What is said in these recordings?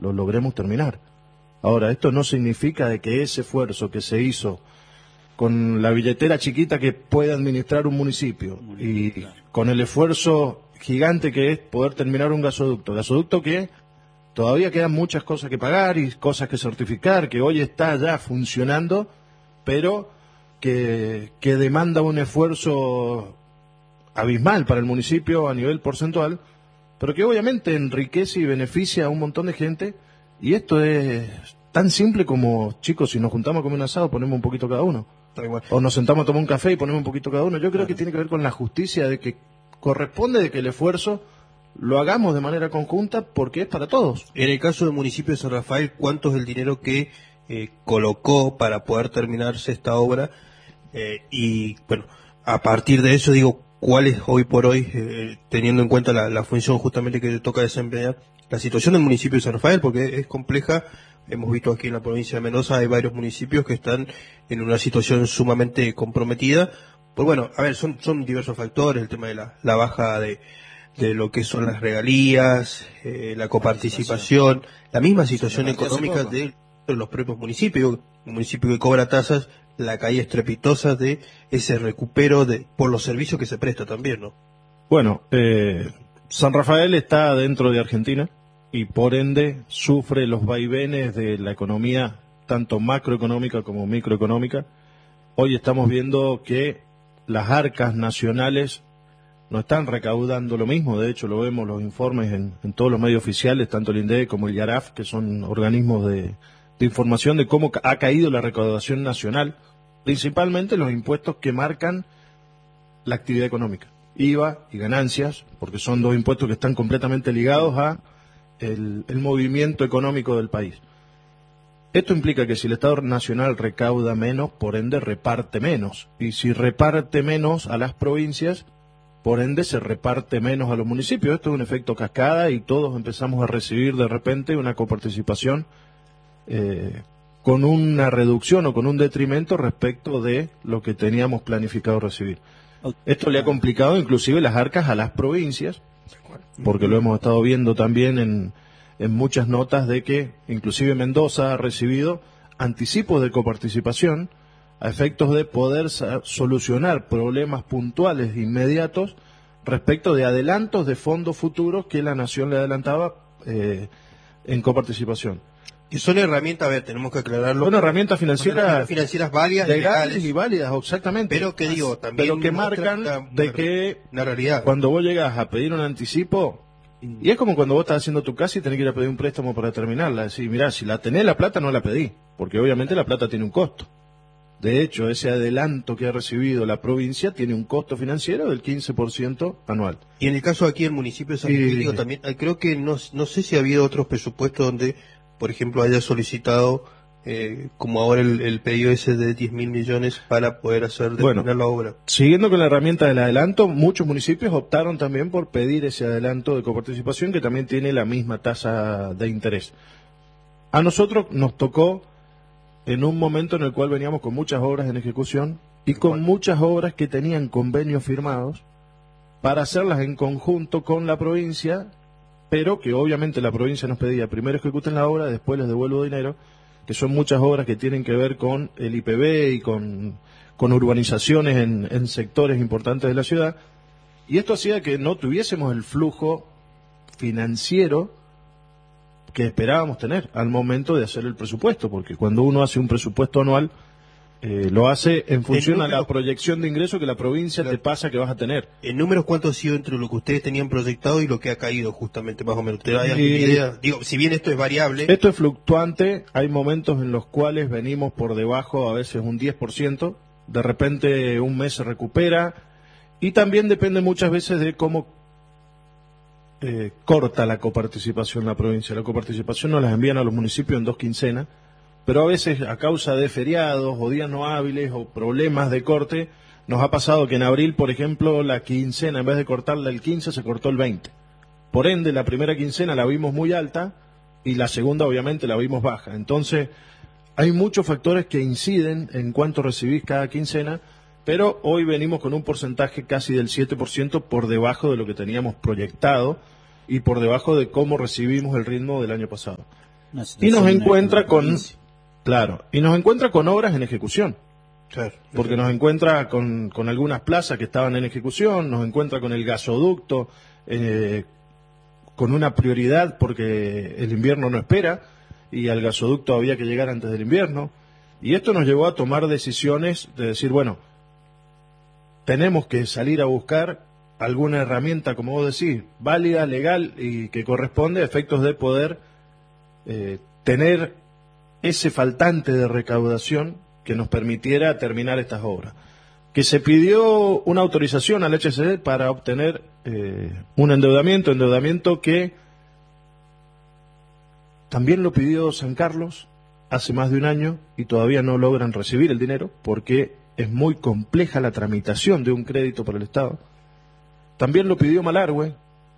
lo logremos terminar. Ahora, esto no significa de que ese esfuerzo que se hizo con la billetera chiquita que puede administrar un municipio y con el esfuerzo gigante que es poder terminar un gasoducto que todavía quedan muchas cosas que pagar y cosas que certificar, que hoy está ya funcionando, pero que demanda un esfuerzo abismal para el municipio a nivel porcentual, pero que obviamente enriquece y beneficia a un montón de gente. Y esto es tan simple como, chicos, si nos juntamos a comer un asado, ponemos un poquito cada uno. O nos sentamos a tomar un café y ponemos un poquito cada uno. Yo creo que tiene que ver con la justicia, de que corresponde de que el esfuerzo lo hagamos de manera conjunta porque es para todos. En el caso del municipio de San Rafael, ¿cuánto es el dinero que colocó para poder terminarse esta obra? Y bueno, a partir de eso digo, ¿cuál es hoy por hoy, teniendo en cuenta la función justamente que le toca desempeñar, la situación del municipio de San Rafael? Porque es compleja. Hemos visto aquí en la provincia de Mendoza hay varios municipios que están en una situación sumamente comprometida. Pues bueno, a ver, son diversos factores, el tema de la baja de lo que son las regalías, la coparticipación, la misma situación económica de los propios municipios. Un municipio que cobra tasas, la caída estrepitosa de ese recupero por los servicios que se presta también, ¿no? Bueno, San Rafael está dentro de Argentina y por ende sufre los vaivenes de la economía, tanto macroeconómica como microeconómica. Hoy estamos viendo que las arcas nacionales no están recaudando lo mismo. De hecho, lo vemos los informes en todos los medios oficiales, tanto el INDEC como el IARAF, que son organismos de información de cómo ha caído la recaudación nacional, principalmente los impuestos que marcan la actividad económica, IVA y ganancias, porque son dos impuestos que están completamente ligados a el movimiento económico del país. Esto implica que si el Estado Nacional recauda menos, por ende reparte menos, y si reparte menos a las provincias, por ende se reparte menos a los municipios. Esto es un efecto cascada y todos empezamos a recibir de repente una coparticipación con una reducción o con un detrimento respecto de lo que teníamos planificado recibir. Esto le ha complicado inclusive las arcas a las provincias, porque lo hemos estado viendo también en muchas notas de que inclusive Mendoza ha recibido anticipos de coparticipación a efectos de poder solucionar problemas puntuales inmediatos respecto de adelantos de fondos futuros que la Nación le adelantaba en coparticipación. Y son herramientas, a ver, tenemos que aclararlo. Son herramientas financieras válidas, legales y válidas, exactamente. Pero que digo, también. Pero que marcan de que una realidad. Cuando vos llegas a pedir un anticipo, y es como cuando vos estás haciendo tu casa y tenés que ir a pedir un préstamo para terminarla. Decir, mirá, si la tenés la plata, no la pedí, porque obviamente la plata tiene un costo. De hecho, ese adelanto que ha recibido la provincia tiene un costo financiero del 15% anual. Y en el caso aquí, el municipio de San Rafael, también, creo que no sé si ha habido otros presupuestos donde, por ejemplo, haya solicitado, como ahora el pedido ese de 10.000 millones para poder terminar la obra. Siguiendo con la herramienta del adelanto, muchos municipios optaron también por pedir ese adelanto de coparticipación que también tiene la misma tasa de interés. A nosotros nos tocó en un momento en el cual veníamos con muchas obras en ejecución y con muchas obras que tenían convenios firmados para hacerlas en conjunto con la provincia, pero que obviamente la provincia nos pedía primero ejecuten la obra, después les devuelvo dinero, que son muchas obras que tienen que ver con el IPB y con urbanizaciones en sectores importantes de la ciudad, y esto hacía que no tuviésemos el flujo financiero que esperábamos tener al momento de hacer el presupuesto, porque cuando uno hace un presupuesto anual, lo hace en función a la proyección de ingresos que la provincia te pasa que vas a tener. ¿En números cuánto ha sido entre lo que ustedes tenían proyectado y lo que ha caído justamente más o menos? ¿Usted hay alguna idea? Digo, si bien esto es variable. Esto es fluctuante, hay momentos en los cuales venimos por debajo, a veces un 10%, de repente un mes se recupera, y también depende muchas veces de cómo corta la coparticipación en la provincia. La coparticipación nos las envían a los municipios en 2 quincenas, pero a veces a causa de feriados o días no hábiles o problemas de corte, nos ha pasado que en abril, por ejemplo, la quincena, en vez de cortarla el 15, se cortó el 20. Por ende, la primera quincena la vimos muy alta y la segunda, obviamente, la vimos baja. Entonces, hay muchos factores que inciden en cuánto recibís cada quincena, pero hoy venimos con un porcentaje casi del 7% por debajo de lo que teníamos proyectado y por debajo de cómo recibimos el ritmo del año pasado. Y nos encuentra con, claro, y nos encuentra con obras en ejecución. Claro. Porque nos encuentra con algunas plazas que estaban en ejecución, nos encuentra con el gasoducto, con una prioridad porque el invierno no espera y al gasoducto había que llegar antes del invierno. Y esto nos llevó a tomar decisiones de decir, bueno, tenemos que salir a buscar alguna herramienta, como vos decís, válida, legal y que corresponde a efectos de poder tener ese faltante de recaudación que nos permitiera terminar estas obras. Que se pidió una autorización al HCD para obtener un endeudamiento que también lo pidió San Carlos hace más de un año y todavía no logran recibir el dinero porque es muy compleja la tramitación de un crédito para el Estado. También lo pidió Malargüe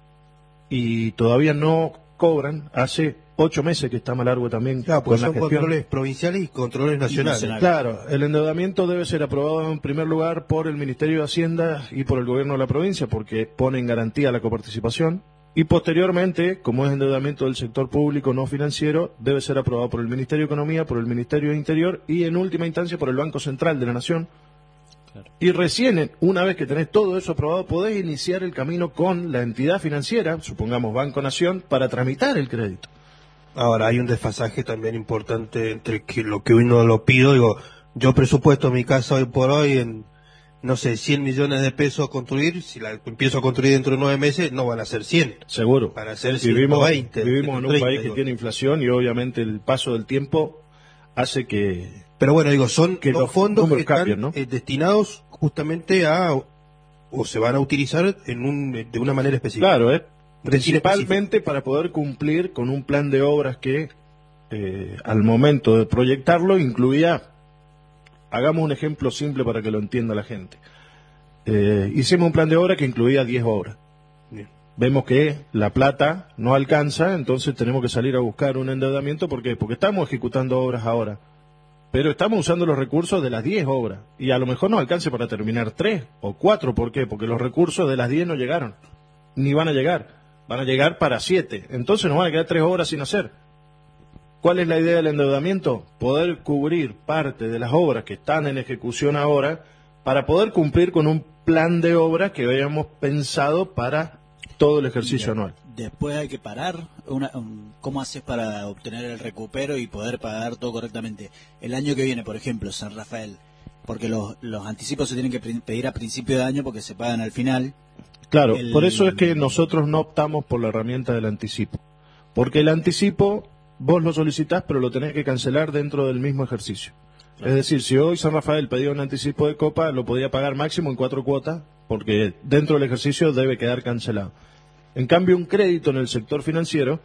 y todavía no cobran. Hace 8 meses que está Malargüe también. Claro, con son la gestión. controles provinciales y controles nacionales. Claro, el endeudamiento debe ser aprobado en primer lugar por el Ministerio de Hacienda y por el gobierno de la provincia porque pone en garantía la coparticipación. Y posteriormente, como es endeudamiento del sector público no financiero, debe ser aprobado por el Ministerio de Economía, por el Ministerio de Interior y en última instancia por el Banco Central de la Nación. Claro. Y recién, una vez que tenés todo eso aprobado, podés iniciar el camino con la entidad financiera, supongamos Banco Nación, para tramitar el crédito. Ahora, hay un desfasaje también importante entre que lo que uno lo pido, digo, yo presupuesto mi casa hoy por hoy en, no sé, 100 millones de pesos a construir, si la empiezo a construir dentro de 9 meses, no van a ser 100. Seguro. Van a ser Vivimos 120. Vivimos en un 130, país que tiene inflación y obviamente el paso del tiempo hace que... Pero bueno, digo, son que los fondos que están cambien, ¿no? Destinados justamente a, o se van a utilizar de una manera específica. Claro, principalmente para poder cumplir con un plan de obras que al momento de proyectarlo incluía, hagamos un ejemplo simple para que lo entienda la gente. Hicimos un plan de obra que incluía 10 obras. Bien. Vemos que la plata no alcanza, entonces tenemos que salir a buscar un endeudamiento. ¿Por qué? Porque estamos ejecutando obras ahora, pero estamos usando los recursos de las 10 obras y a lo mejor no alcance para terminar 3 o 4. ¿Por qué? Porque los recursos de las 10 no llegaron, ni van a llegar. Van a llegar para 7. Entonces nos van a quedar 3 obras sin hacer. ¿Cuál es la idea del endeudamiento? Poder cubrir parte de las obras que están en ejecución ahora para poder cumplir con un plan de obras que habíamos pensado para todo el ejercicio anual. Después hay que parar. ¿Cómo haces para obtener el recupero y poder pagar todo correctamente? El año que viene, por ejemplo, San Rafael, porque los anticipos se tienen que pedir a principio de año porque se pagan al final. Claro, por eso es que nosotros no optamos por la herramienta del anticipo. Porque el anticipo vos lo solicitás, pero lo tenés que cancelar dentro del mismo ejercicio. Claro. Es decir, si hoy San Rafael pedía un anticipo de copa, lo podía pagar máximo en 4 cuotas, porque dentro del ejercicio debe quedar cancelado. En cambio, un crédito en el sector financiero,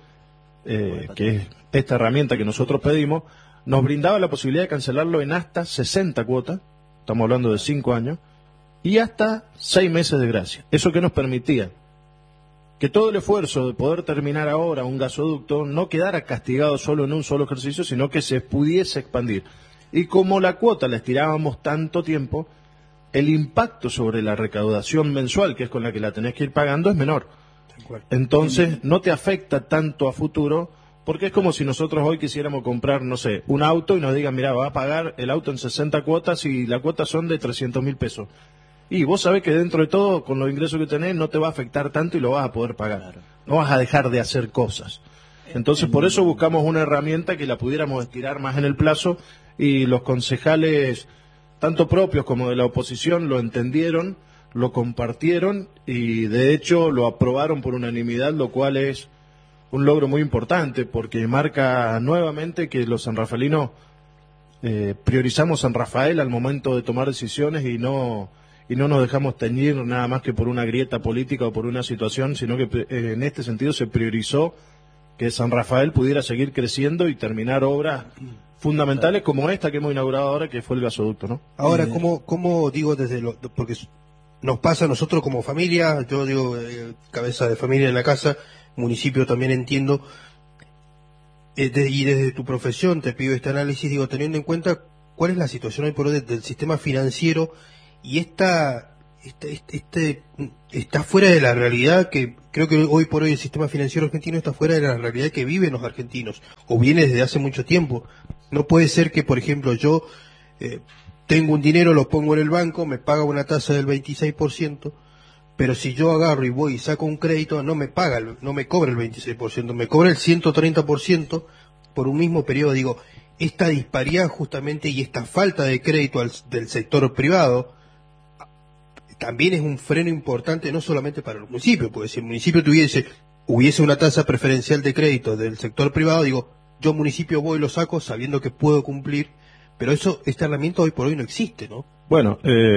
que es esta herramienta que nosotros pedimos, nos brindaba la posibilidad de cancelarlo en hasta 60 cuotas, estamos hablando de 5 años, y hasta 6 meses de gracia. ¿Eso que nos permitía? Que todo el esfuerzo de poder terminar ahora un gasoducto no quedara castigado solo en un solo ejercicio, sino que se pudiese expandir. Y como la cuota la estirábamos tanto tiempo, el impacto sobre la recaudación mensual, que es con la que la tenés que ir pagando, es menor. Entonces no te afecta tanto a futuro, porque es como si nosotros hoy quisiéramos comprar, no sé, un auto y nos digan, mira, va a pagar el auto en 60 cuotas y las cuotas son de 300.000 pesos. Y vos sabés que dentro de todo, con los ingresos que tenés, no te va a afectar tanto y lo vas a poder pagar. Claro. No vas a dejar de hacer cosas. Entonces, por eso buscamos una herramienta que la pudiéramos estirar más en el plazo y los concejales, tanto propios como de la oposición, lo entendieron, lo compartieron y, de hecho, lo aprobaron por unanimidad, lo cual es un logro muy importante porque marca nuevamente que los sanrafalinos priorizamos San Rafael al momento de tomar decisiones y no nos dejamos teñir nada más que por una grieta política o por una situación, sino que en este sentido se priorizó que San Rafael pudiera seguir creciendo y terminar obras fundamentales como esta que hemos inaugurado ahora, que fue el gasoducto, ¿no? Ahora, ¿cómo digo porque nos pasa a nosotros como familia, yo digo cabeza de familia en la casa, municipio también entiendo, y desde tu profesión te pido este análisis, digo, teniendo en cuenta cuál es la situación hoy por hoy del sistema financiero y esta está fuera de la realidad que creo que hoy por hoy el sistema financiero argentino está fuera de la realidad que viven los argentinos, o viene desde hace mucho tiempo. No puede ser que, por ejemplo, yo tengo un dinero, lo pongo en el banco, me paga una tasa del 26%, pero si yo agarro y voy y saco un crédito, no me cobra el 26%, me cobra el 130% por un mismo periodo. Digo, esta disparidad justamente y esta falta de crédito del sector privado también es un freno importante, no solamente para los municipios, porque si el municipio hubiese una tasa preferencial de crédito del sector privado, digo, yo municipio voy y lo saco sabiendo que puedo cumplir, pero esta herramienta hoy por hoy no existe, ¿no? Bueno,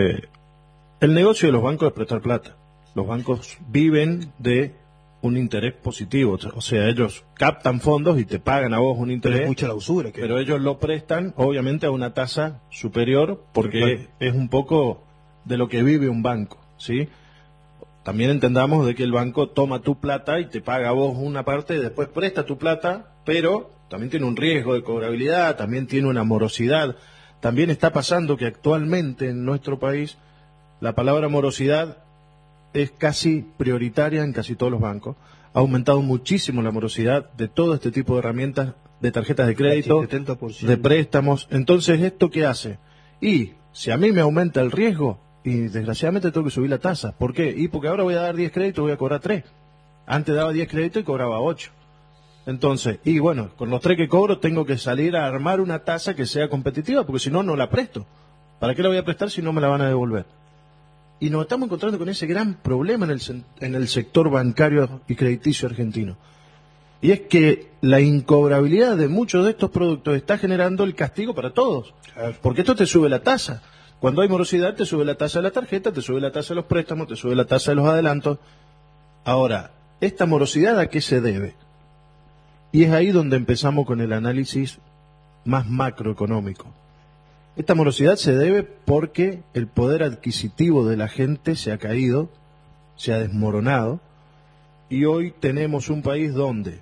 el negocio de los bancos es prestar plata. Los bancos viven de un interés positivo, o sea, ellos captan fondos y te pagan a vos un interés. Pero es mucha la usura. Pero ellos lo prestan, obviamente, a una tasa superior, porque es un poco de lo que vive un banco, ¿sí? También entendamos de que el banco toma tu plata y te paga a vos una parte, y después presta tu plata, pero también tiene un riesgo de cobrabilidad, también tiene una morosidad. También está pasando que actualmente en nuestro país la palabra morosidad es casi prioritaria en casi todos los bancos. Ha aumentado muchísimo la morosidad de todo este tipo de herramientas, de tarjetas de crédito, 70%. de préstamos. Entonces, ¿esto qué hace? Y si a mí me aumenta el riesgo, y desgraciadamente tengo que subir la tasa. ¿Por qué? Y porque ahora voy a dar 10 créditos, voy a cobrar 3. Antes daba 10 créditos y cobraba 8. Entonces, y bueno, con los 3 que cobro tengo que salir a armar una tasa que sea competitiva, porque si no, no la presto. ¿Para qué la voy a prestar si no me la van a devolver? Y nos estamos encontrando con ese gran problema en el sector bancario y crediticio argentino. Y es que la incobrabilidad de muchos de estos productos está generando el castigo para todos. Porque esto te sube la tasa. Cuando hay morosidad te sube la tasa de la tarjeta, te sube la tasa de los préstamos, te sube la tasa de los adelantos. Ahora, ¿esta morosidad a qué se debe? Y es ahí donde empezamos con el análisis más macroeconómico. Esta morosidad se debe porque el poder adquisitivo de la gente se ha caído, se ha desmoronado, y hoy tenemos un país donde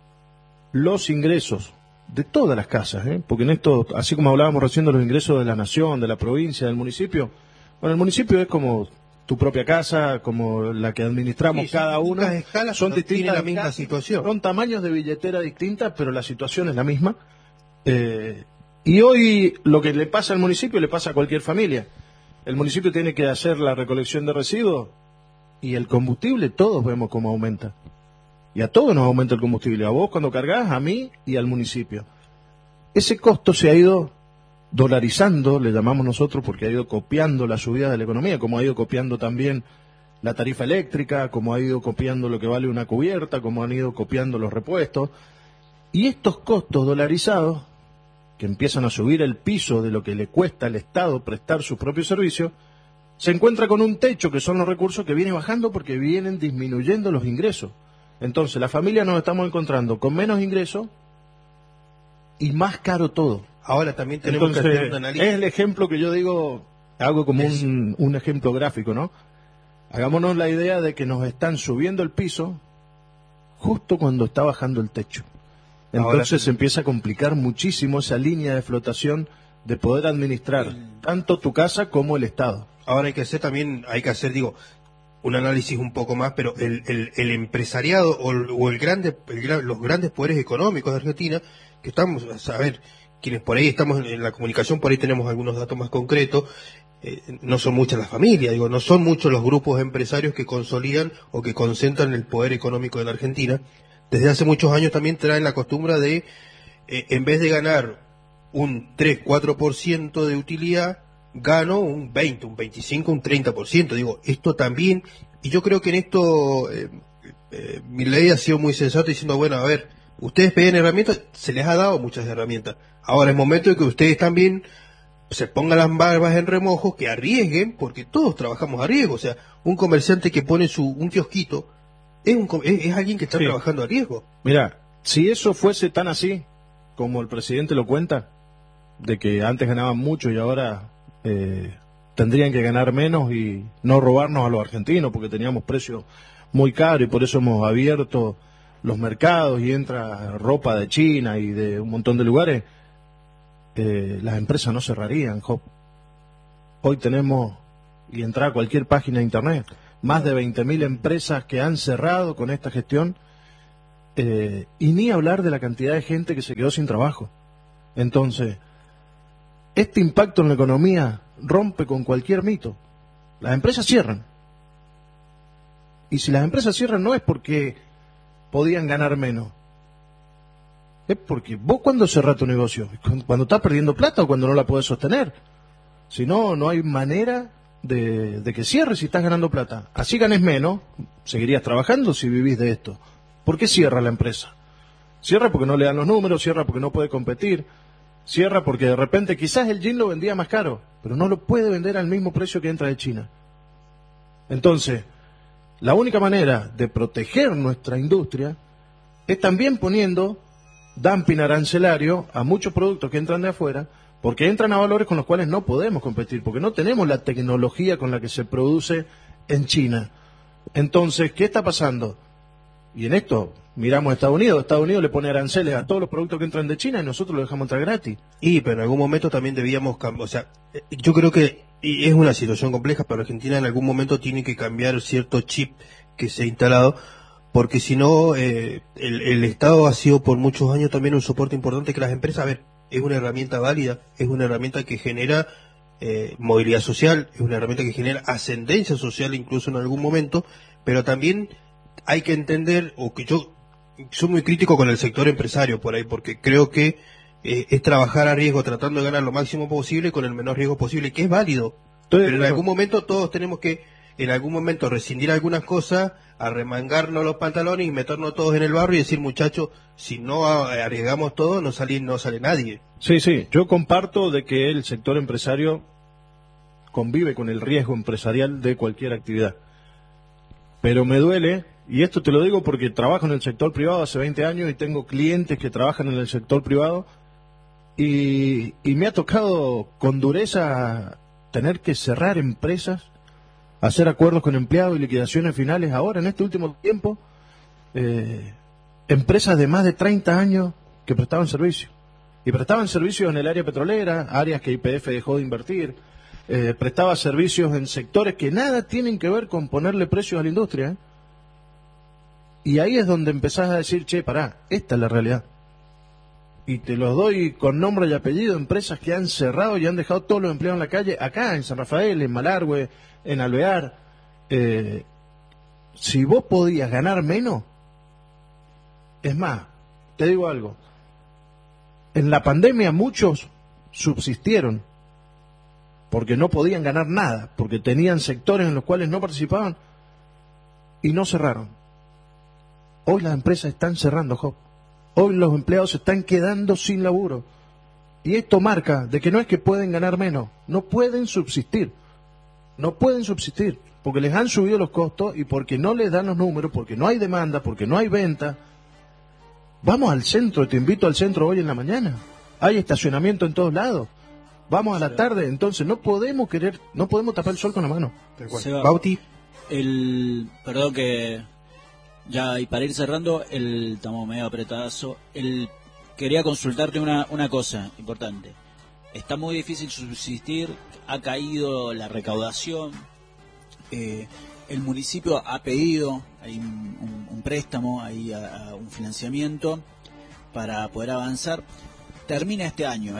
los ingresos de todas las casas, porque en esto, así como hablábamos recién de los ingresos de la nación, de la provincia, del municipio, bueno, el municipio es como tu propia casa, como la que administramos cada uno. Las escalas son distintas, la misma situación. Son tamaños de billetera distintas, pero la situación es la misma. Y hoy lo que le pasa al municipio le pasa a cualquier familia. El municipio tiene que hacer la recolección de residuos y el combustible todos vemos cómo aumenta. Y a todos nos aumenta el combustible. A vos cuando cargas, a mí y al municipio. Ese costo se ha ido dolarizando, le llamamos nosotros, porque ha ido copiando la subida de la economía, como ha ido copiando también la tarifa eléctrica, como ha ido copiando lo que vale una cubierta, como han ido copiando los repuestos. Y estos costos dolarizados, que empiezan a subir el piso de lo que le cuesta al Estado prestar sus propios servicios, se encuentra con un techo que son los recursos que viene bajando porque vienen disminuyendo los ingresos. Entonces, la familia nos estamos encontrando con menos ingresos y más caro todo. Ahora también tenemos que hacer un análisis. Es el ejemplo que yo digo, hago como un ejemplo gráfico, ¿no? Hagámonos la idea de que nos están subiendo el piso justo cuando está bajando el techo. Entonces se empieza a complicar muchísimo esa línea de flotación de poder administrar tanto tu casa como el Estado. Ahora hay que hacer, digo, un análisis un poco más, pero el empresariado o los grandes poderes económicos de Argentina, que estamos, a ver, quienes por ahí estamos en la comunicación, por ahí tenemos algunos datos más concretos, no son muchas las familias, digo, no son muchos los grupos empresarios que consolidan o que concentran el poder económico de la Argentina. Desde hace muchos años también traen la costumbre de, en vez de ganar un 3-4% de utilidad, gano un 20, un 25, un 30%. Digo, esto también, y yo creo que en esto Milei ha sido muy sensato diciendo, bueno, a ver, ustedes piden herramientas, se les ha dado muchas herramientas. Ahora es momento de que ustedes también se pongan las barbas en remojo, que arriesguen, porque todos trabajamos a riesgo. O sea, un comerciante que pone un kiosquito, es alguien que está trabajando a riesgo. Mira, si eso fuese tan así, como el presidente lo cuenta, de que antes ganaban mucho y ahora tendrían que ganar menos y no robarnos a los argentinos porque teníamos precios muy caros y por eso hemos abierto los mercados y entra ropa de China y de un montón de lugares, las empresas no cerrarían, Job. Hoy tenemos y entrar a cualquier página de internet. Más de 20.000 empresas que han cerrado con esta gestión, y ni hablar de la cantidad de gente que se quedó sin trabajo. Entonces, este impacto en la economía rompe con cualquier mito. Las empresas cierran. Y si las empresas cierran no es porque podían ganar menos. Es porque vos, cuando cerrás tu negocio, cuando estás perdiendo plata o cuando no la podés sostener. Si no, no hay manera de que cierres si estás ganando plata. Así ganes menos, seguirías trabajando si vivís de esto. ¿Por qué cierra la empresa? Cierra porque no le dan los números, cierra porque no puede competir, cierra porque de repente quizás el jean lo vendía más caro, pero no lo puede vender al mismo precio que entra de China. Entonces, la única manera de proteger nuestra industria es también poniendo dumping arancelario a muchos productos que entran de afuera, porque entran a valores con los cuales no podemos competir, porque no tenemos la tecnología con la que se produce en China. Entonces, ¿qué está pasando? Y en esto miramos a Estados Unidos. Estados Unidos le pone aranceles a todos los productos que entran de China y nosotros lo dejamos entrar gratis. Pero en algún momento también debíamos cambiar. O sea, yo creo que y es una situación compleja, pero Argentina en algún momento tiene que cambiar cierto chip que se ha instalado, porque si no, el Estado ha sido por muchos años también un soporte importante que las empresas, a ver, es una herramienta válida, es una herramienta que genera movilidad social, es una herramienta que genera ascendencia social incluso en algún momento, pero también hay que entender, o que yo soy muy crítico con el sector empresario por ahí, porque creo que es trabajar a riesgo, tratando de ganar lo máximo posible con el menor riesgo posible, que es válido. Pero en algún momento todos tenemos que, en algún momento, rescindir algunas cosas, arremangarnos los pantalones y meternos todos en el barro y decir, muchachos, si no arriesgamos todo, no sale nadie. Sí, yo comparto de que el sector empresario convive con el riesgo empresarial de cualquier actividad. Pero me duele, y esto te lo digo porque trabajo en el sector privado hace 20 años y tengo clientes que trabajan en el sector privado, y me ha tocado con dureza tener que cerrar empresas, hacer acuerdos con empleados y liquidaciones finales ahora, en este último tiempo, empresas de más de 30 años que prestaban servicio. Y prestaban servicios en el área petrolera, áreas que YPF dejó de invertir, prestaba servicios en sectores que nada tienen que ver con ponerle precios a la industria. Y ahí es donde empezás a decir, che, pará, esta es la realidad. Y te los doy con nombre y apellido, empresas que han cerrado y han dejado todos los empleados en la calle, acá en San Rafael, en Malargüe, en Alvear. Si vos podías ganar menos, es más, te digo algo, en la pandemia muchos subsistieron porque no podían ganar nada, porque tenían sectores en los cuales no participaban y no cerraron. Hoy las empresas están cerrando, Job. Hoy los empleados se están quedando sin laburo. Y esto marca de que no es que pueden ganar menos, no pueden subsistir. No pueden subsistir, porque les han subido los costos y porque no les dan los números, porque no hay demanda, porque no hay venta. Vamos al centro, te invito al centro hoy en la mañana. Hay estacionamiento en todos lados. Vamos a la tarde, entonces no podemos tapar el sol con la mano. Bauti. Perdón que ya, y para ir cerrando, estamos medio apretazo. Quería consultarte una cosa importante. Está muy difícil subsistir, ha caído la recaudación, el municipio ha pedido hay un préstamo, hay un financiamiento para poder avanzar. Termina este año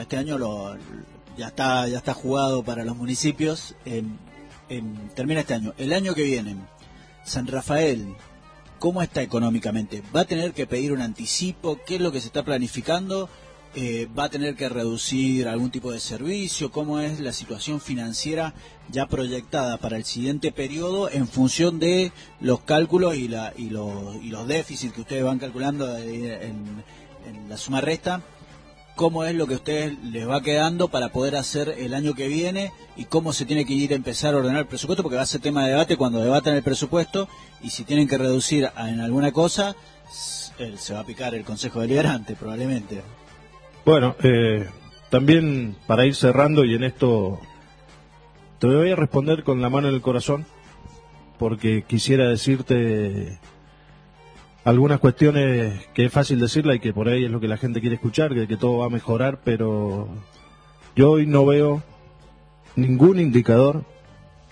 ya está jugado para los municipios, termina este año. El año que viene, San Rafael, ¿cómo está económicamente? ¿Va a tener que pedir un anticipo? ¿Qué es lo que se está planificando? ¿Va a tener que reducir algún tipo de servicio? ¿Cómo es la situación financiera ya proyectada para el siguiente periodo en función de los cálculos y los déficits que ustedes van calculando en la suma resta? ¿Cómo es lo que a ustedes les va quedando para poder hacer el año que viene y cómo se tiene que ir a empezar a ordenar el presupuesto? Porque va a ser tema de debate cuando debatan el presupuesto, y si tienen que reducir en alguna cosa, se va a picar el Consejo Deliberante probablemente. Bueno, también para ir cerrando, y en esto te voy a responder con la mano en el corazón, porque quisiera decirte algunas cuestiones que es fácil decirla y que por ahí es lo que la gente quiere escuchar, que todo va a mejorar, pero yo hoy no veo ningún indicador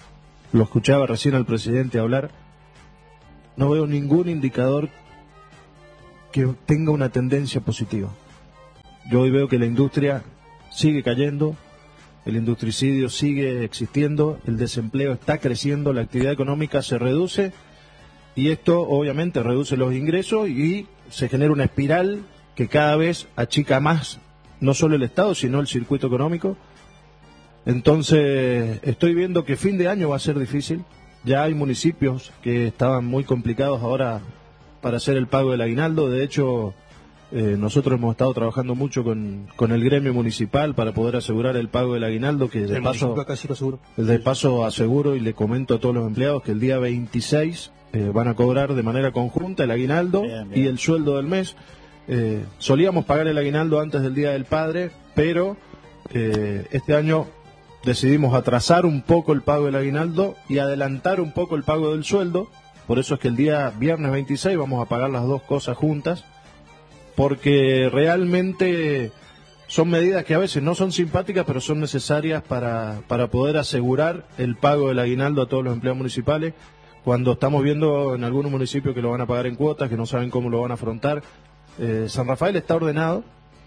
lo escuchaba recién al presidente hablar, no veo ningún indicador que tenga una tendencia positiva. Yo hoy veo que la industria sigue cayendo, el industricidio sigue existiendo, el desempleo está creciendo, la actividad económica se reduce y esto obviamente reduce los ingresos y se genera una espiral que cada vez achica más no solo el Estado sino el circuito económico. Entonces estoy viendo que fin de año va a ser difícil. Ya hay municipios que estaban muy complicados ahora para hacer el pago del aguinaldo. De hecho, nosotros hemos estado trabajando mucho con el gremio municipal para poder asegurar el pago del aguinaldo, que de paso aseguro y le comento a todos los empleados que el día 26 van a cobrar de manera conjunta el aguinaldo bien. Y el sueldo del mes. Solíamos pagar el aguinaldo antes del Día del Padre, pero este año decidimos atrasar un poco el pago del aguinaldo y adelantar un poco el pago del sueldo. Por eso es que el día viernes 26 vamos a pagar las dos cosas juntas, porque realmente son medidas que a veces no son simpáticas, pero son necesarias para poder asegurar el pago del aguinaldo a todos los empleados municipales, cuando estamos viendo en algunos municipios que lo van a pagar en cuotas, que no saben cómo lo van a afrontar. San Rafael está ordenado,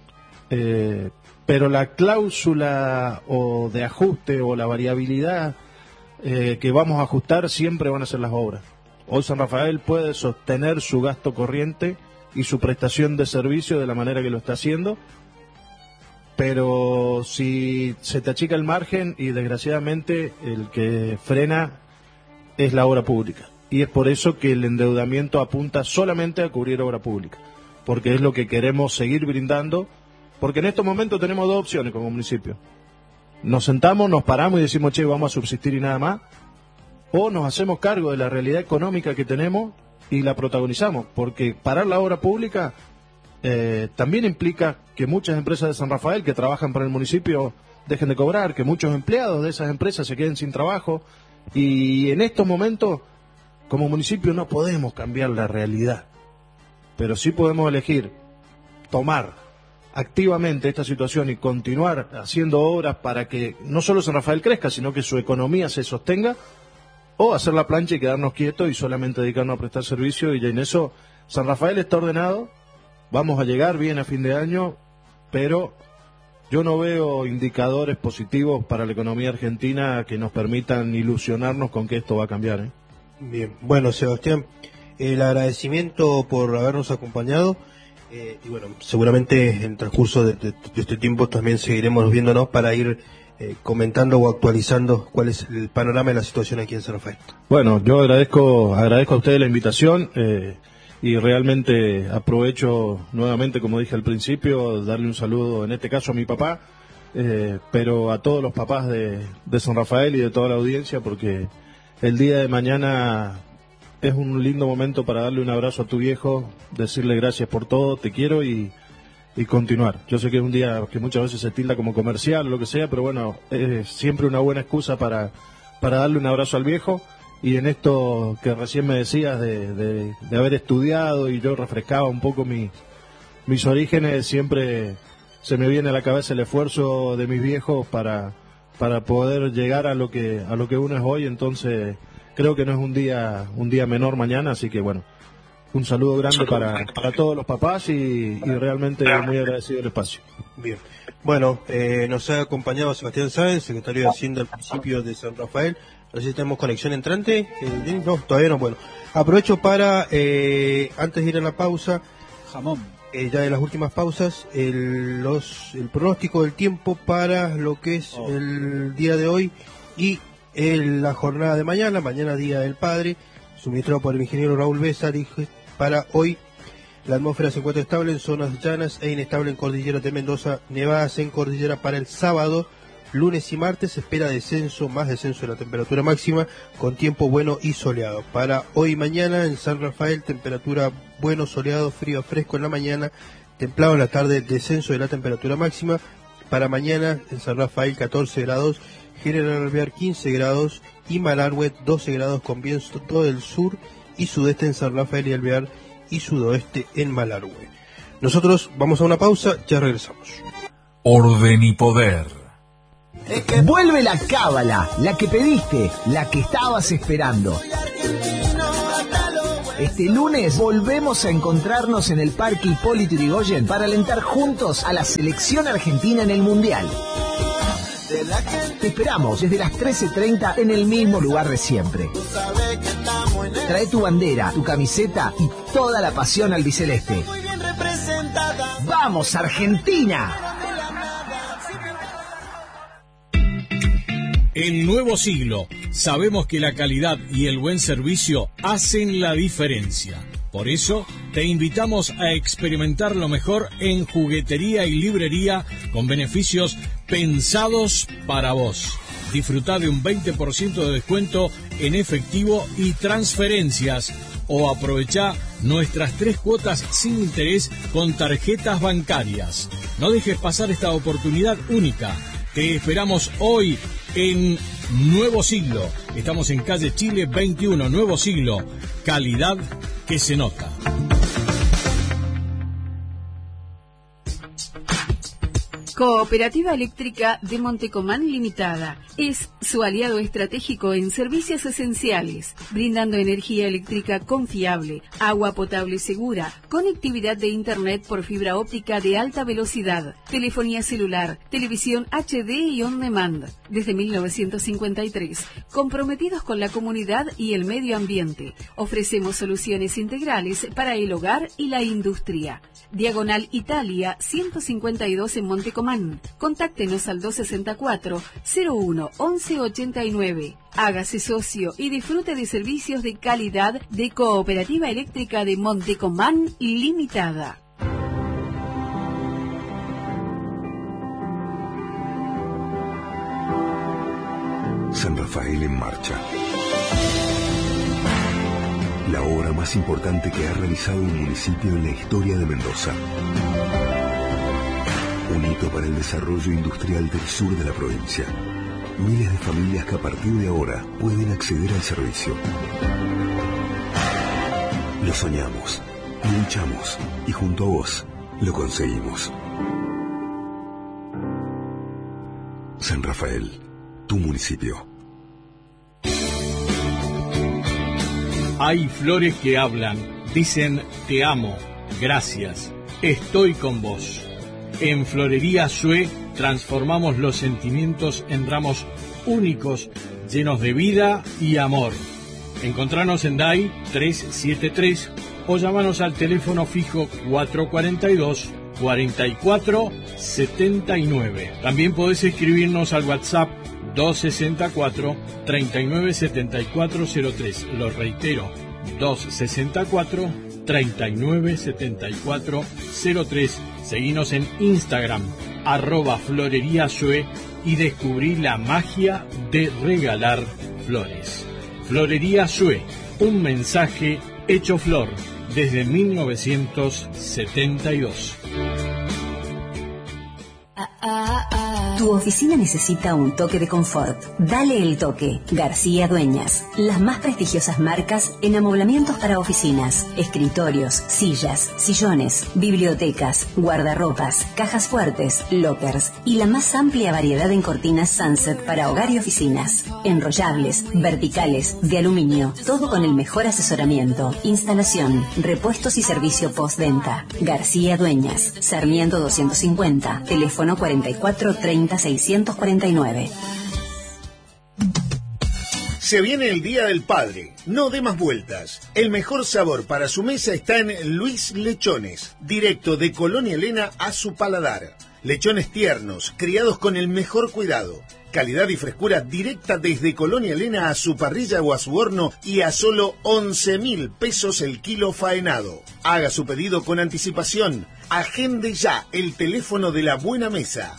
pero la cláusula o de ajuste o la variabilidad que vamos a ajustar siempre van a ser las obras. Hoy San Rafael puede sostener su gasto corriente y su prestación de servicio de la manera que lo está haciendo, pero si se te achica el margen, y desgraciadamente el que frena es la obra pública, y es por eso que el endeudamiento apunta solamente a cubrir obra pública, porque es lo que queremos seguir brindando, porque en estos momentos tenemos dos opciones como municipio: nos sentamos, nos paramos y decimos, che, vamos a subsistir y nada más, o nos hacemos cargo de la realidad económica que tenemos y la protagonizamos, porque parar la obra pública también implica que muchas empresas de San Rafael que trabajan para el municipio dejen de cobrar, que muchos empleados de esas empresas se queden sin trabajo, y en estos momentos como municipio no podemos cambiar la realidad, pero sí podemos elegir tomar activamente esta situación y continuar haciendo obras para que no solo San Rafael crezca, sino que su economía se sostenga, o hacer la plancha y quedarnos quietos y solamente dedicarnos a prestar servicio. Y en eso San Rafael está ordenado, vamos a llegar bien a fin de año, pero yo no veo indicadores positivos para la economía argentina que nos permitan ilusionarnos con que esto va a cambiar. Bien, bueno, Sebastián, el agradecimiento por habernos acompañado, y bueno, seguramente en el transcurso de este tiempo también seguiremos viéndonos para ir comentando o actualizando cuál es el panorama de la situación aquí en San Rafael. Bueno, yo agradezco a ustedes la invitación, y realmente aprovecho nuevamente, como dije al principio, darle un saludo, en este caso a mi papá, pero a todos los papás de San Rafael y de toda la audiencia, porque el día de mañana es un lindo momento para darle un abrazo a tu viejo, decirle gracias por todo, te quiero, y continuar. Yo sé que es un día que muchas veces se tilda como comercial o lo que sea, pero bueno, es siempre una buena excusa para darle un abrazo al viejo. Y en esto que recién me decías de haber estudiado, y yo refrescaba un poco mis orígenes, siempre se me viene a la cabeza el esfuerzo de mis viejos para poder llegar a lo que uno es hoy. Entonces creo que no es un día menor mañana, así que bueno, un saludo grande para todos los papás, y realmente muy agradecido el espacio. Bien, bueno, nos ha acompañado Sebastián Sáenz, secretario de Hacienda al municipio de San Rafael. No sé si tenemos conexión entrante. No, todavía no. Bueno, aprovecho para, antes de ir a la pausa, ya de las últimas pausas, el pronóstico del tiempo para lo que es el día de hoy y la jornada de mañana Día del Padre, suministrado por el ingeniero Raúl Besa. Dije, para hoy la atmósfera se encuentra estable en zonas llanas e inestable en cordilleras de Mendoza, nevadas en cordillera. Para el sábado, lunes y martes se espera más descenso de la temperatura máxima, con tiempo bueno y soleado. Para hoy y mañana en San Rafael, temperatura bueno, soleado, frío, fresco en la mañana, templado en la tarde, descenso de la temperatura máxima. Para mañana en San Rafael 14 grados, General Alvear 15 grados y Malargüe 12 grados, con viento del sur y sudeste en San Rafael y Alvear, y sudoeste en Malargüe. Nosotros vamos a una pausa, ya regresamos. Orden y Poder. Vuelve la cábala, la que pediste, la que estabas esperando. Este lunes volvemos a encontrarnos en el Parque Hipólito Yrigoyen para alentar juntos a la selección argentina en el Mundial. Te esperamos desde las 13:30 en el mismo lugar de siempre. Trae tu bandera, tu camiseta y toda la pasión albiceleste. ¡Vamos, Argentina! En Nuevo Siglo, sabemos que la calidad y el buen servicio hacen la diferencia. Por eso, te invitamos a experimentar lo mejor en juguetería y librería con beneficios pensados para vos. Disfrutá de un 20% de descuento en efectivo y transferencias, o aprovechá nuestras 3 cuotas sin interés con tarjetas bancarias. No dejes pasar esta oportunidad única. Te esperamos hoy en Nuevo Siglo. Estamos en calle Chile 21, Nuevo Siglo. Calidad que se nota. Cooperativa Eléctrica de Montecomán Limitada es su aliado estratégico en servicios esenciales, brindando energía eléctrica confiable, agua potable segura, conectividad de Internet por fibra óptica de alta velocidad, telefonía celular, televisión HD y on demand. Desde 1953, comprometidos con la comunidad y el medio ambiente, ofrecemos soluciones integrales para el hogar y la industria. Diagonal Italia 152 en Montecomán. Contáctenos al 264-01-1189. Hágase socio y disfrute de servicios de calidad de Cooperativa Eléctrica de Montecomán Limitada. San Rafael en marcha. La obra más importante que ha realizado un municipio en la historia de Mendoza. Un hito para el desarrollo industrial del sur de la provincia. Miles de familias que a partir de ahora pueden acceder al servicio. Lo soñamos, lo luchamos y junto a vos lo conseguimos. San Rafael, tu municipio. Hay flores que hablan, dicen te amo, gracias, estoy con vos. En Florería Sue transformamos los sentimientos en ramos únicos, llenos de vida y amor. Encontranos en DAI 373 o llamanos al teléfono fijo 442-4479. También podés escribirnos al WhatsApp 264-397403. Lo reitero, 264-397403. Seguinos en Instagram, @floreriasue, y descubrí la magia de regalar flores. Florería Sue, un mensaje hecho flor desde 1972. Tu oficina necesita un toque de confort. Dale el toque. García Dueñas. Las más prestigiosas marcas en amoblamientos para oficinas, escritorios, sillas, sillones, bibliotecas, guardarropas, cajas fuertes, lockers y la más amplia variedad en cortinas Sunset para hogar y oficinas. Enrollables, verticales, de aluminio. Todo con el mejor asesoramiento, instalación, repuestos y servicio postventa. García Dueñas. Sarmiento 250. Teléfono 4430-649. Se viene el Día del Padre. No dé más vueltas. El mejor sabor para su mesa está en Luis Lechones, directo de Colonia Elena a su paladar. Lechones tiernos, criados con el mejor cuidado. Calidad y frescura directa desde Colonia Elena a su parrilla o a su horno y a solo 11.000 pesos el kilo faenado. Haga su pedido con anticipación. Agende ya el teléfono de la buena mesa.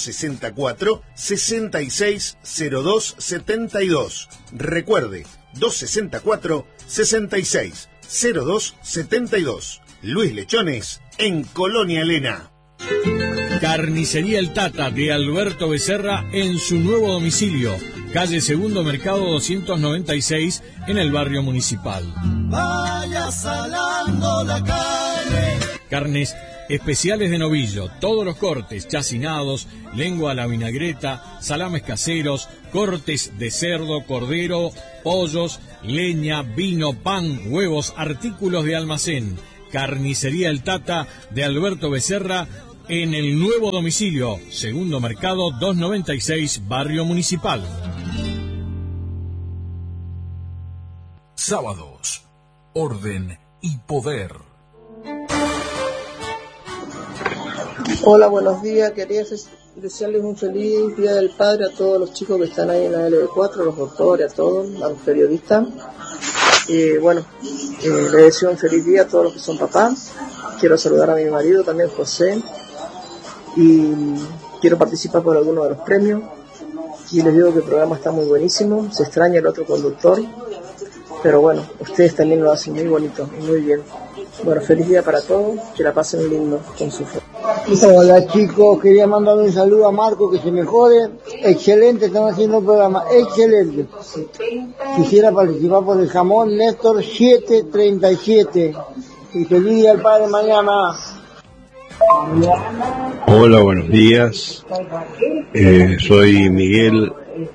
264-660272. Recuerde, 264-660272. Luis Lechones, en Colonia Elena. Carnicería El Tata de Alberto Becerra en su nuevo domicilio, calle Segundo Mercado 296 en el barrio Municipal. Vaya salando la carne. Carnes Especiales de novillo, todos los cortes, chacinados, lengua a la vinagreta, salames caseros, cortes de cerdo, cordero, pollos, leña, vino, pan, huevos, artículos de almacén. Carnicería El Tata de Alberto Becerra en el nuevo domicilio, Segundo Mercado 296, Barrio Municipal. Sábados, orden y poder. Hola, buenos días. Quería desearles un feliz Día del Padre a todos los chicos que están ahí en la LB4, a los doctores, a todos, a los periodistas. Les deseo un feliz día a todos los que son papás. Quiero saludar a mi marido también, José, y quiero participar por alguno de los premios. Y les digo que el programa está muy buenísimo. Se extraña el otro conductor, pero bueno, ustedes también lo hacen muy bonito y muy bien. Bueno, feliz día para todos, que la pasen lindo con su fe. Hola chicos, quería mandar un saludo a Marco, que se mejore. Excelente, están haciendo un programa, excelente. Quisiera participar por el jamón Néstor 737. Y feliz día al padre mañana. Hola, buenos días. Soy Miguel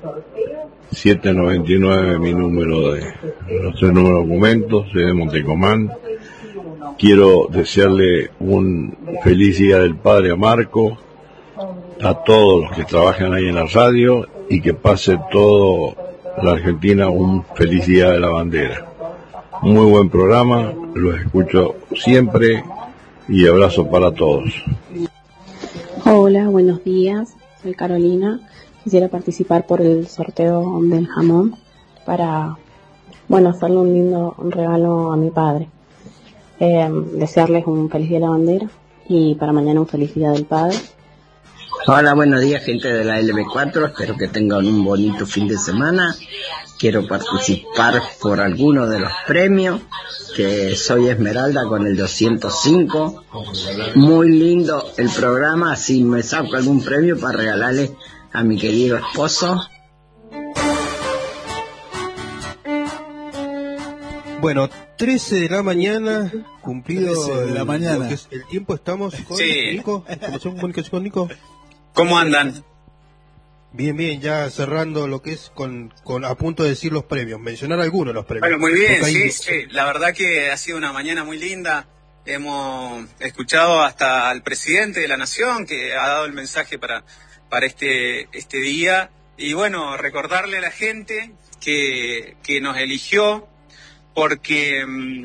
799, mi número de nuestro número de documentos, soy de Montecomán. Quiero desearle un feliz Día del Padre a Marco, a todos los que trabajan ahí en la radio, y que pase toda la Argentina un feliz Día de la Bandera. Muy buen programa, los escucho siempre y abrazo para todos. Hola, buenos días, soy Carolina. Quisiera participar por el sorteo del jamón para, hacerle un lindo regalo a mi padre. Desearles un feliz Día de la Bandera y para mañana un feliz Día del Padre. Hola, buenos días gente de la LB4, espero que tengan un bonito fin de semana. Quiero participar por alguno de los premios, que soy Esmeralda con el 205. Muy lindo el programa, así me saco algún premio para regalarle a mi querido esposo. Bueno, 13 de la mañana, cumplido 13 de la mañana. El tiempo. Estamos con Nico, comunicación con Nico. ¿Cómo andan? Bien, ya cerrando lo que es con a punto de decir los premios, mencionar algunos de los premios. Bueno, muy bien, sí, la verdad que ha sido una mañana muy linda. Hemos escuchado hasta al presidente de la Nación, que ha dado el mensaje para este día. Y bueno, recordarle a la gente que nos eligió, porque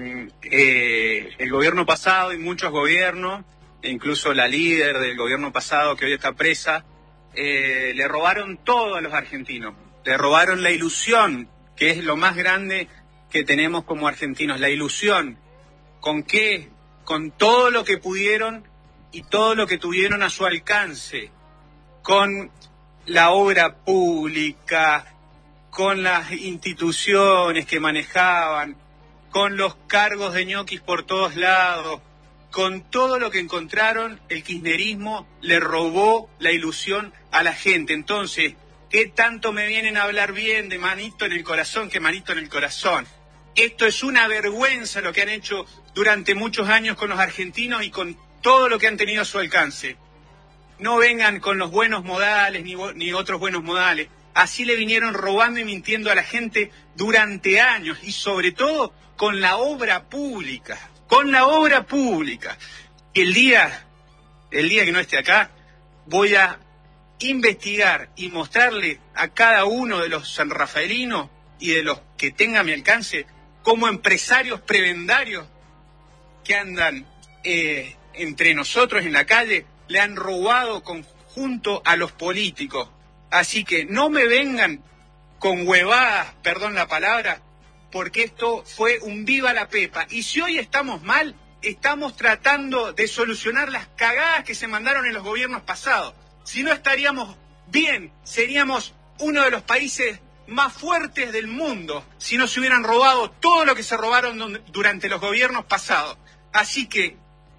el gobierno pasado y muchos gobiernos, e incluso la líder del gobierno pasado, que hoy está presa, le robaron todo a los argentinos. Le robaron la ilusión, que es lo más grande que tenemos como argentinos, la ilusión. ¿Con qué? Con todo lo que pudieron y todo lo que tuvieron a su alcance, con la obra pública, con las instituciones que manejaban, con los cargos de ñoquis por todos lados, con todo lo que encontraron. El kirchnerismo le robó la ilusión a la gente. Entonces, ¿qué tanto me vienen a hablar bien de manito en el corazón que manito en el corazón? Esto es una vergüenza lo que han hecho durante muchos años con los argentinos y con todo lo que han tenido a su alcance. No vengan con los buenos modales ni otros buenos modales. Así le vinieron robando y mintiendo a la gente durante años, y sobre todo con la obra pública. Con la obra pública. Y el día que no esté acá, voy a investigar y mostrarle a cada uno de los sanrafaelinos y de los que tenga a mi alcance, como empresarios prebendarios que andan entre nosotros en la calle, le han robado junto a los políticos. Así que no me vengan con huevadas, perdón la palabra, porque esto fue un viva la pepa. Y si hoy estamos mal, estamos tratando de solucionar las cagadas que se mandaron en los gobiernos pasados. Si no, estaríamos bien, seríamos uno de los países más fuertes del mundo si no se hubieran robado todo lo que se robaron durante los gobiernos pasados. Así que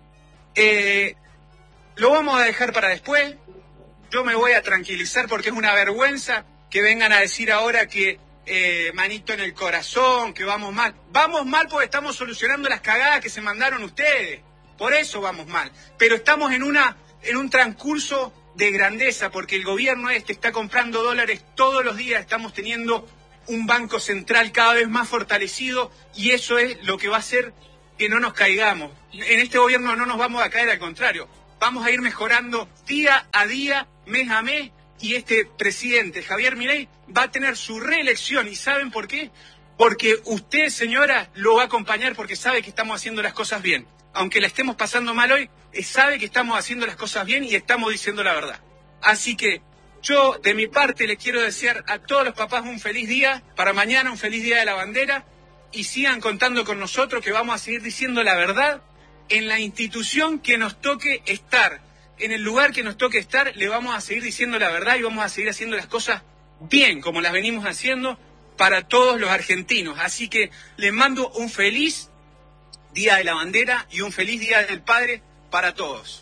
lo vamos a dejar para después. Yo me voy a tranquilizar porque es una vergüenza que vengan a decir ahora que manito en el corazón, que vamos mal. Vamos mal porque estamos solucionando las cagadas que se mandaron ustedes. Por eso vamos mal. Pero estamos en un transcurso de grandeza, porque el gobierno está comprando dólares todos los días, estamos teniendo un banco central cada vez más fortalecido, y eso es lo que va a hacer que no nos caigamos. En este gobierno no nos vamos a caer, al contrario, vamos a ir mejorando día a día, mes a mes, y este presidente, Javier Milei, va a tener su reelección. ¿Y saben por qué? Porque usted, señora, lo va a acompañar, porque sabe que estamos haciendo las cosas bien. Aunque la estemos pasando mal hoy, sabe que estamos haciendo las cosas bien y estamos diciendo la verdad. Así que yo, de mi parte, le quiero desear a todos los papás un feliz día, para mañana un feliz día de la bandera, y sigan contando con nosotros, que vamos a seguir diciendo la verdad en la institución que nos toque estar, en el lugar que nos toque estar, le vamos a seguir diciendo la verdad y vamos a seguir haciendo las cosas bien, como las venimos haciendo para todos los argentinos. Así que les mando un feliz Día de la Bandera y un feliz Día del Padre para todos.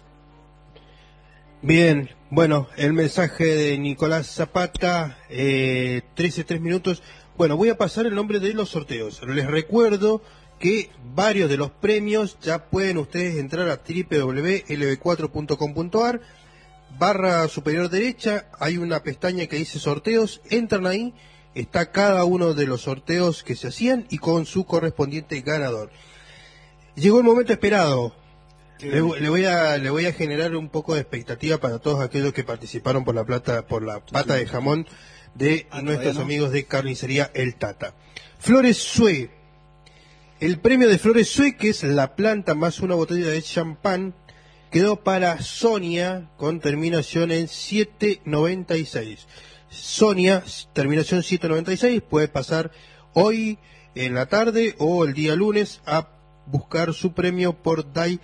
Bien, bueno, el mensaje de Nicolás Zapata, 13:03 minutos. Bueno, voy a pasar el nombre de los sorteos. Les recuerdo que varios de los premios ya pueden ustedes entrar a www.lb4.com.ar, barra superior derecha, hay una pestaña que dice sorteos, entran ahí, está cada uno de los sorteos que se hacían y con su correspondiente ganador. Llegó el momento esperado. Le voy a generar un poco de expectativa para todos aquellos que participaron por la pata de jamón de nuestros amigos de Carnicería El Tata. Flores Sue. El premio de Flores Sue, que es la planta más una botella de champán, quedó para Sonia, con terminación en 796. Sonia, terminación 796, puede pasar hoy en la tarde o el día lunes a buscar su premio por DAI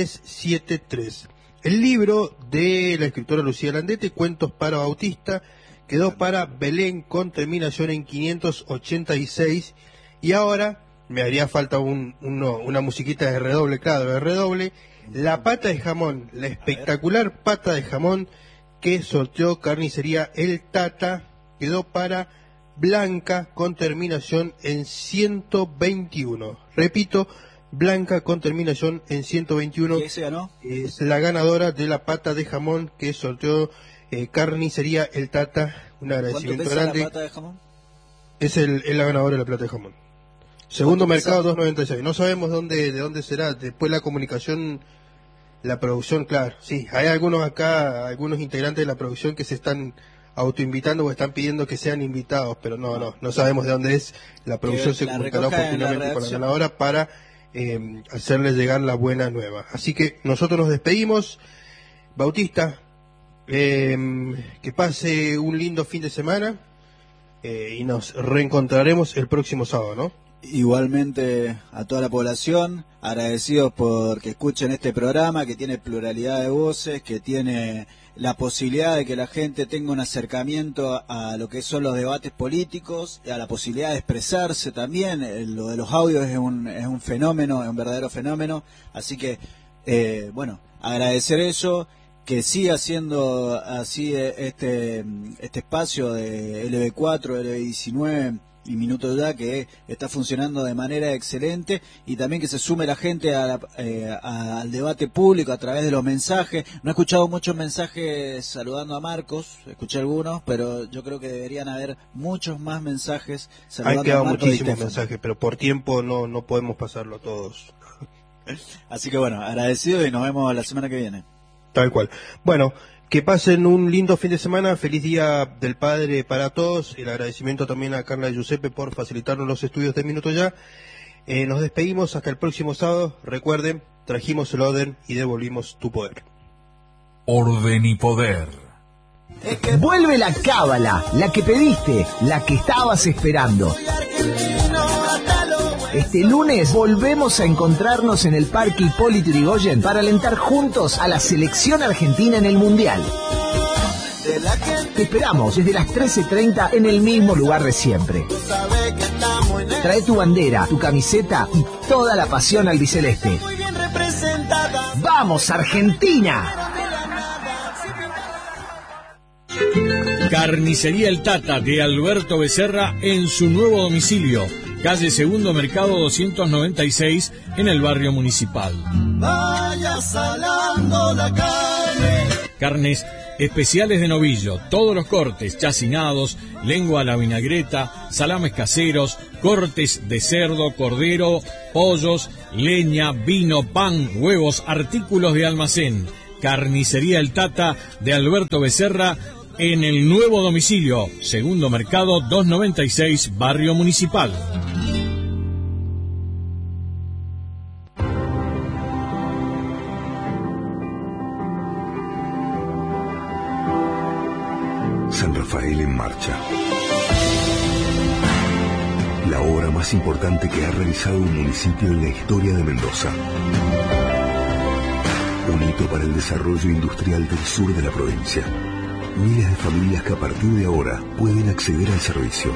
373. El libro de la escritora Lucía Landete, Cuentos para Bautista, quedó para Belén, con terminación en 586. Y ahora me haría falta una musiquita de redoble, claro, de redoble. La pata de jamón, la espectacular pata de jamón que sorteó Carnicería El Tata, quedó para Blanca, con terminación en 121. Repito, Blanca, con terminación en 121. ¿Qué se ganó? Es la ganadora de la pata de jamón que sorteó Carnicería El Tata. Un agradecimiento grande. La pata de jamón? Es la ganadora de la plata de jamón. Segundo mercado, 296. No sabemos de dónde será. Después la comunicación, la producción, claro. Sí, hay algunos integrantes de la producción que se están autoinvitando o están pidiendo que sean invitados, pero no sabemos de dónde es. La producción se comunicará oportunamente con la ganadora para hacerles llegar la buena nueva. Así que nosotros nos despedimos. Bautista, que pase un lindo fin de semana y nos reencontraremos el próximo sábado, ¿no? Igualmente a toda la población, agradecidos por que escuchen este programa, que tiene pluralidad de voces, que tiene la posibilidad de que la gente tenga un acercamiento a lo que son los debates políticos, a la posibilidad de expresarse también. Lo de los audios es un fenómeno, es un verdadero fenómeno, así que agradecer eso, que siga siendo así este espacio de LB4, LB19 y Minuto Ya, que está funcionando de manera excelente, y también que se sume la gente al debate público a través de los mensajes. No he escuchado muchos mensajes saludando a Marcos, escuché algunos, pero yo creo que deberían haber muchos más mensajes saludando a Marcos. Han quedado muchísimos mensajes, pero por tiempo no podemos pasarlo todos. Así que bueno, agradecido y nos vemos la semana que viene. Tal cual. Bueno, que pasen un lindo fin de semana, feliz Día del Padre para todos. El agradecimiento también a Carla y Giuseppe por facilitarnos los estudios de Minuto Ya. Nos despedimos hasta el próximo sábado. Recuerden, trajimos el orden y devolvimos tu poder. Orden y poder. Vuelve la cábala, la que pediste, la que estabas esperando. Este lunes volvemos a encontrarnos en el Parque Hipólito Yrigoyen para alentar juntos a la selección argentina en el Mundial. Te esperamos desde las 13:30 en el mismo lugar de siempre. Trae tu bandera, tu camiseta y toda la pasión albiceleste. ¡Vamos, Argentina! Carnicería El Tata de Alberto Becerra en su nuevo domicilio, calle Segundo Mercado 296, en el barrio Municipal. vaya salando la carne. Carnes especiales de novillo, todos los cortes, chacinados, lengua a la vinagreta, salames caseros, cortes de cerdo, cordero, pollos, leña, vino, pan, huevos, artículos de almacén. Carnicería El Tata de Alberto Becerra en el nuevo domicilio, Segundo Mercado 296, Barrio Municipal. San Rafael en marcha. La obra más importante que ha realizado un municipio en la historia de Mendoza. Un hito para el desarrollo industrial del sur de la provincia. Miles de familias que a partir de ahora pueden acceder al servicio.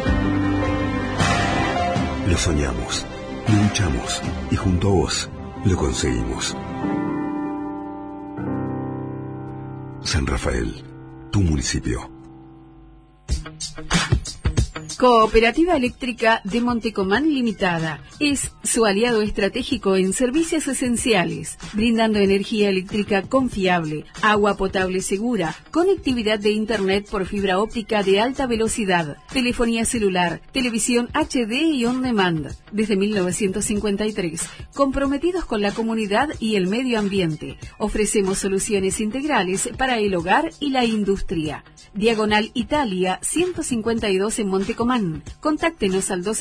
Lo soñamos, lo luchamos y junto a vos lo conseguimos. San Rafael, tu municipio. Cooperativa Eléctrica de Montecomán Limitada es su aliado estratégico en servicios esenciales, brindando energía eléctrica confiable, agua potable segura, conectividad de Internet por fibra óptica de alta velocidad, telefonía celular, televisión HD y on demand. Desde 1953, comprometidos con la comunidad y el medio ambiente, ofrecemos soluciones integrales para el hogar y la industria. Diagonal Italia 152 en Montecomán. Contáctenos al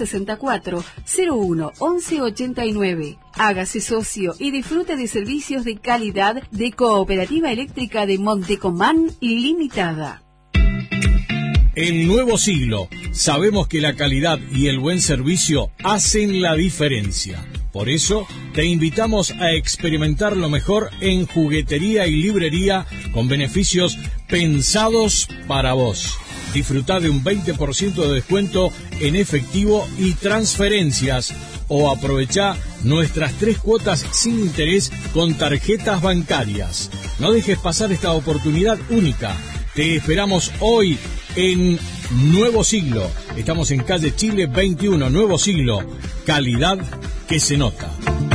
264-01-1189. Hágase socio y disfrute de servicios de calidad de Cooperativa Eléctrica de Montecomán Limitada. En Nuevo Siglo, sabemos que la calidad y el buen servicio hacen la diferencia. Por eso, te invitamos a experimentar lo mejor en juguetería y librería con beneficios pensados para vos. Disfrutá de un 20% de descuento en efectivo y transferencias o aprovechá nuestras 3 cuotas sin interés con tarjetas bancarias. No dejes pasar esta oportunidad única. Te esperamos hoy en Nuevo Siglo. Estamos en calle Chile 21, Nuevo Siglo. Calidad que se nota.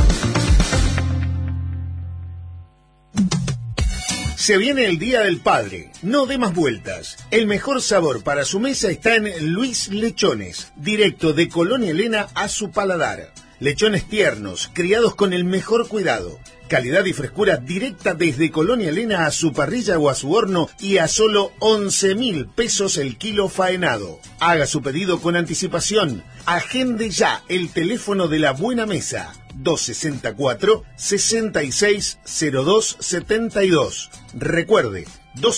Se viene el Día del Padre. No dé más vueltas. El mejor sabor para su mesa está en Luis Lechones, directo de Colonia Elena a su paladar. Lechones tiernos, criados con el mejor cuidado. Calidad y frescura directa desde Colonia Elena a su parrilla o a su horno y a solo 11.000 pesos el kilo faenado. Haga su pedido con anticipación. Agende ya el teléfono de la buena mesa. 264-660272. Recuerde,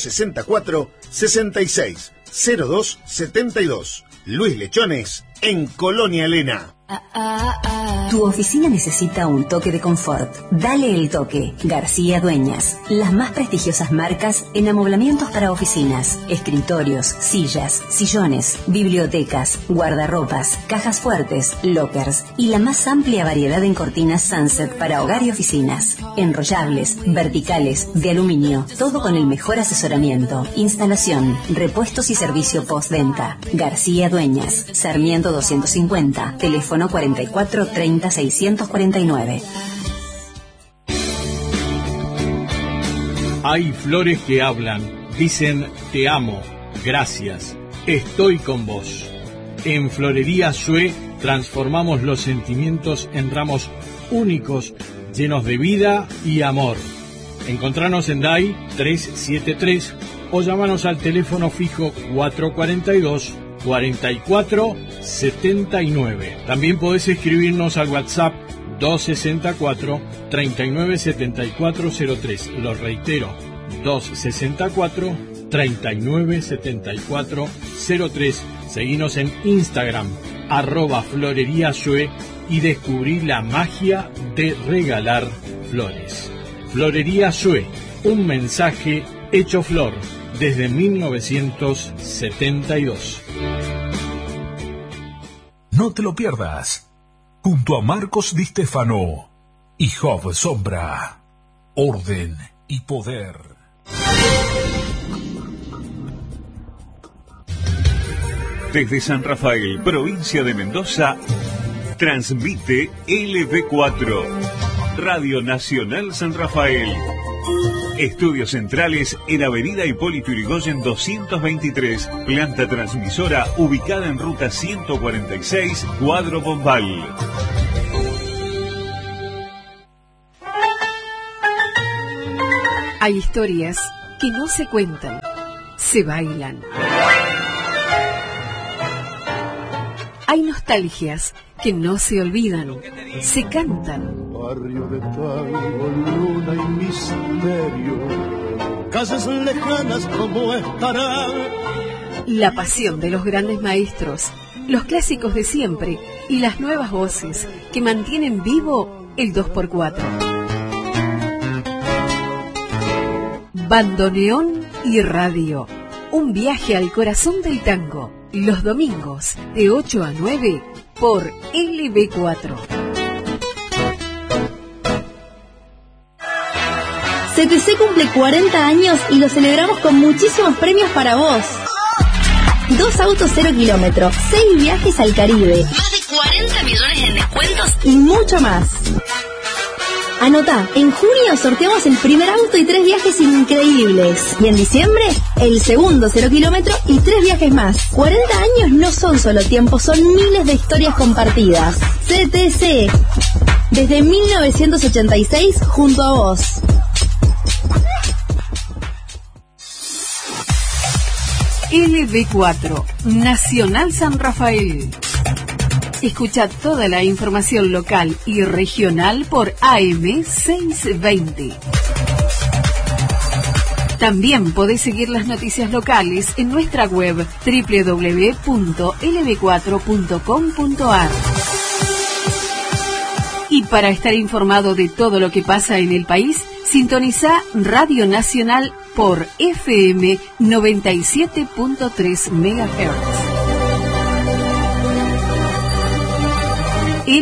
264-660272. Luis Lechones, en Colonia Elena. Tu oficina necesita un toque de confort. Dale el toque. García Dueñas. Las más prestigiosas marcas en amoblamientos para oficinas, escritorios, sillas, sillones, bibliotecas, guardarropas, cajas fuertes, lockers y la más amplia variedad en cortinas Sunset para hogar y oficinas. Enrollables, verticales, de aluminio. Todo con el mejor asesoramiento, instalación, repuestos y servicio postventa. García Dueñas. Sarmiento 250. Teléfono 44 30 649. Hay flores que hablan, dicen te amo, gracias, estoy con vos. En Florería Sue transformamos los sentimientos en ramos únicos, llenos de vida y amor. Encontranos en DAI 373 o llámanos al teléfono fijo 442-4479. También podés escribirnos al WhatsApp 264-397403. Lo reitero, 264-397403. Seguinos en Instagram, @floreriasue y descubrí la magia de regalar flores. Florería Sue, un mensaje hecho flor desde 1972. No te lo pierdas. Junto a Marcos Di Stefano y Job Sombra. Orden y poder. Desde San Rafael, provincia de Mendoza, transmite LB4 Radio Nacional San Rafael. Estudios centrales en Avenida Hipólito Yrigoyen 223, planta transmisora ubicada en ruta 146, Cuadro Bombal. Hay historias que no se cuentan, se bailan. Hay nostalgias que no se olvidan, se cantan. Barrio de tango, luna y misterio, casas lejanas como estarán. La pasión de los grandes maestros, los clásicos de siempre y las nuevas voces que mantienen vivo el 2x4. Bandoneón y radio. Un viaje al corazón del tango. Los domingos de 8 a 9 por LB4. CTC cumple 40 años y lo celebramos con muchísimos premios para vos. 2 autos 0 kilómetros, 6 viajes al Caribe, más de 40 millones en descuentos y mucho más. Anotá, en junio sorteamos el primer auto y 3 viajes increíbles. Y en diciembre, el segundo 0 kilómetro y 3 viajes más. 40 años no son solo tiempo, son miles de historias compartidas. CTC, desde 1986 junto a vos. LB4, Nacional San Rafael. Escucha toda la información local y regional por AM 620. También podés seguir las noticias locales en nuestra web www.lb4.com.ar. Y para estar informado de todo lo que pasa en el país, sintoniza Radio Nacional por FM 97.3 MHz.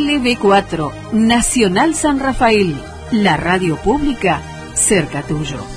LB4, Nacional San Rafael, la radio pública cerca tuyo.